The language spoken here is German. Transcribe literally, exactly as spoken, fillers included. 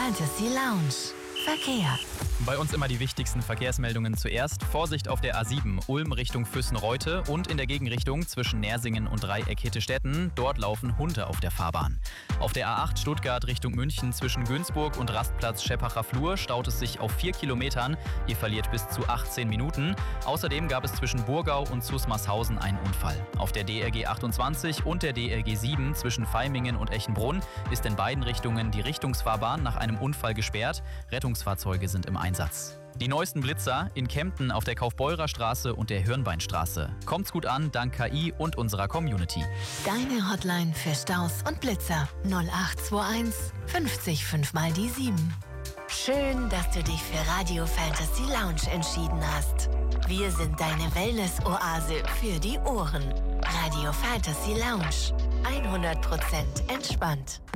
Fantasy Lounge. Verkehr. Bei uns immer die wichtigsten Verkehrsmeldungen zuerst. Vorsicht auf der A sieben, Ulm Richtung Füssen-Reute und in der Gegenrichtung zwischen Nersingen und Dreieck-Hittestätten. Dort laufen Hunde auf der Fahrbahn. Auf der A acht Stuttgart Richtung München zwischen Günzburg und Rastplatz Scheppacher Flur staut es sich auf vier Kilometern. Ihr verliert bis zu achtzehn Minuten. Außerdem gab es zwischen Burgau und Zusmarshausen einen Unfall. Auf der D R G achtundzwanzig und der D R G sieben zwischen Vaimingen und Echenbrunn ist in beiden Richtungen die Richtungsfahrbahn nach einem Unfall gesperrt. Rettungsfahrzeuge sind im Einsatz. Die neuesten Blitzer in Kempten auf der Kaufbeurer Straße und der Hirnbeinstraße. Kommt's gut an, dank K I und unserer Community. Deine Hotline für Staus und Blitzer null acht zwei eins fünfzig fünf mal die sieben. Schön, dass du dich für Radio Fantasy Lounge entschieden hast. Wir sind deine Wellness-Oase für die Ohren. Radio Fantasy Lounge. hundert Prozent entspannt.